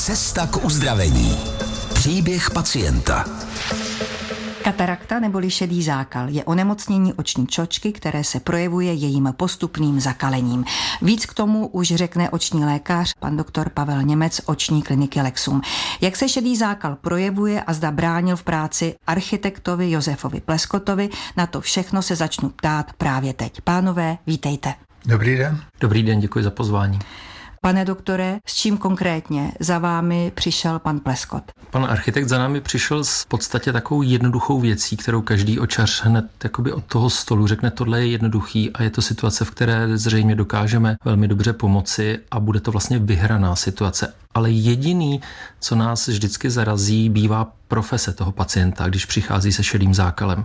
Cesta k uzdravení. Příběh pacienta. Katarakta neboli šedý zákal je onemocnění oční čočky, které se projevuje jejím postupným zakalením. Víc k tomu už řekne oční lékař, pan doktor Pavel Němec, oční kliniky Lexum. Jak se šedý zákal projevuje a zda bránil v práci architektovi Josefovi Pleskotovi, na to všechno se začnu ptát právě teď. Pánové, vítejte. Dobrý den. Dobrý den, děkuji za pozvání. Pane doktore, s čím konkrétně za vámi přišel pan Pleskot? Pan architekt za námi přišel s podstatě takovou jednoduchou věcí, kterou každý očař hned jakoby od toho stolu řekne, tohle je jednoduchý a je to situace, v které zřejmě dokážeme velmi dobře pomoci a bude to vlastně vyhraná situace. Ale jediný, co nás vždycky zarazí, bývá profese toho pacienta, když přichází se šedým zákalem.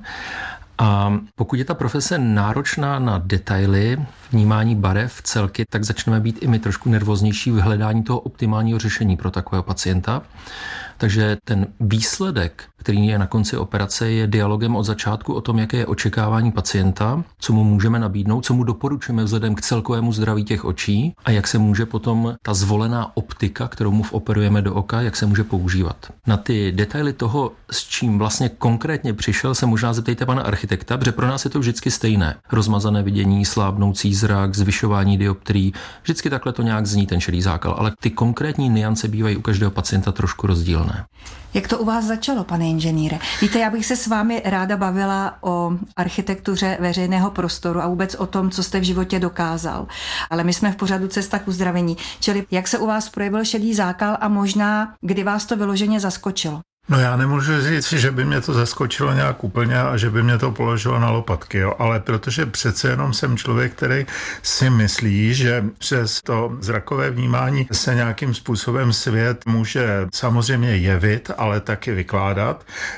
A pokud je ta profese náročná na detaily, vnímání barev, celky, tak začneme být i my trošku nervóznější v hledání toho optimálního řešení pro takového pacienta. Takže ten výsledek, který je na konci operace, je dialogem od začátku o tom, jaké je očekávání pacienta, co mu můžeme nabídnout, co mu doporučujeme vzhledem k celkovému zdraví těch očí a jak se může potom ta zvolená optika, kterou mu operujeme do oka, jak se může používat. Na ty detaily toho, s čím vlastně konkrétně přišel, se možná zeptejte pana architekta, protože pro nás je to vždycky stejné. Rozmazané vidění, slábnoucí zrak, zvyšování dioptrií, vždycky takhle to nějak zní ten šedý zákal, ale ty konkrétní nuance bývají u každého pacienta trošku rozdílné. Jak to u vás začalo, pane inženýre? Víte, já bych se s vámi ráda bavila o architektuře veřejného prostoru a vůbec o tom, co jste v životě dokázal. Ale my jsme v pořadu Cesta k uzdravení. Čili jak se u vás projevil šedý zákal a možná, kdy vás to vyloženě zaskočilo? No já nemůžu říct, že by mě to zaskočilo nějak úplně a že by mě to položilo na lopatky, jo. Ale protože přece jenom jsem člověk, který si myslí, že přes to zrakové vnímání se nějakým způsobem svět může samozřejmě jevit, ale taky vykládat,